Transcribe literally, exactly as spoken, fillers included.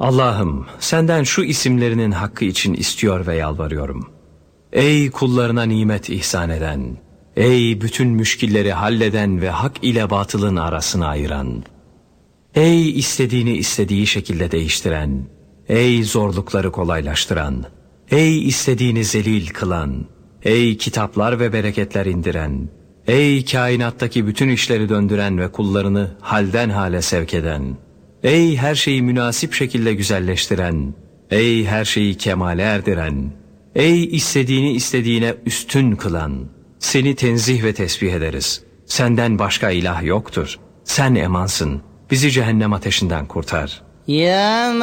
Allah'ım, senden şu isimlerinin hakkı için istiyor ve yalvarıyorum. Ey kullarına nimet ihsan eden, ey bütün müşkilleri halleden ve hak ile batılın arasını ayıran, ey istediğini istediği şekilde değiştiren, ey zorlukları kolaylaştıran, ey istediğini zelil kılan, ey kitaplar ve bereketler indiren, ey kainattaki bütün işleri döndüren ve kullarını halden hale sevk eden, ey her şeyi münasip şekilde güzelleştiren, ey her şeyi kemale erdiren, ey istediğini istediğine üstün kılan, seni tenzih ve tesbih ederiz. Senden başka ilah yoktur. Sen emansın. Bizi cehennem ateşinden kurtar. Ya